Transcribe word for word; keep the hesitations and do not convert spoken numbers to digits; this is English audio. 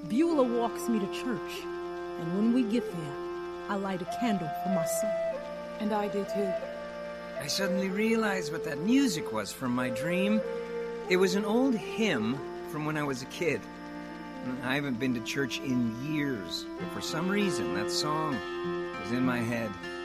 Beulah walks me to church, and when we get there, I light a candle for my son. And I do too. I suddenly realized what that music was from my dream. It was an old hymn from when I was a kid. I haven't been to church in years, but for some reason that song was in my head.